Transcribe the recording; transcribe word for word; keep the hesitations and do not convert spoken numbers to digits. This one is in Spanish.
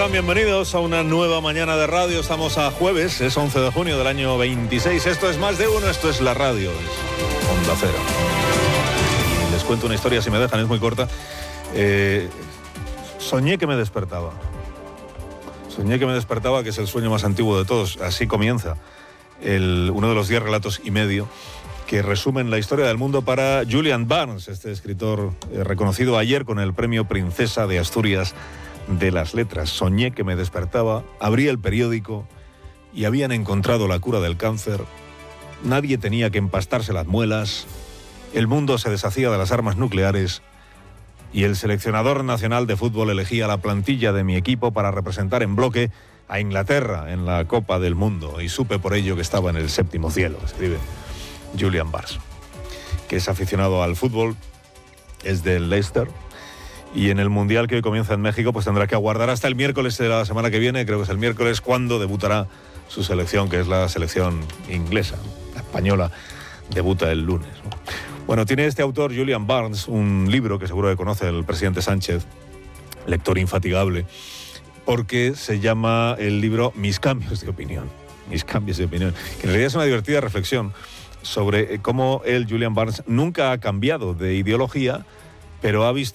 están? Bienvenidos a una nueva mañana de radio. Estamos a jueves, es once de junio del año veintiséis. Esto es Más de Uno, esto es la radio, es Onda Cero. Y les cuento una historia, si me dejan, es muy corta. Eh, soñé que me despertaba. Soñé que me despertaba, que es el sueño más antiguo de todos. Así comienza el, uno de los diez relatos y medio que resumen la historia del mundo para Julian Barnes, este escritor eh, reconocido ayer con el premio Princesa de Asturias de las Letras. Soñé que me despertaba, abrí el periódico y habían encontrado la cura del cáncer. Nadie tenía que empastarse las muelas, el mundo se deshacía de las armas nucleares y el seleccionador nacional de fútbol elegía la plantilla de mi equipo para representar en bloque a Inglaterra en la Copa del Mundo, y supe por ello que estaba en el séptimo cielo, escribe Julian Barnes, que es aficionado al fútbol, es del Leicester, y en el Mundial que hoy comienza en México pues tendrá que aguardar hasta el miércoles de la semana que viene, creo que es el miércoles, cuando debutará su selección, que es la selección inglesa. La española debuta el lunes, ¿no? Bueno, tiene este autor, Julian Barnes, un libro que seguro que conoce el presidente Sánchez, lector infatigable, porque se llama el libro Mis cambios de opinión. Mis cambios de opinión, que en realidad es una divertida reflexión sobre cómo él, Julian Barnes, nunca ha cambiado de ideología, pero ha visto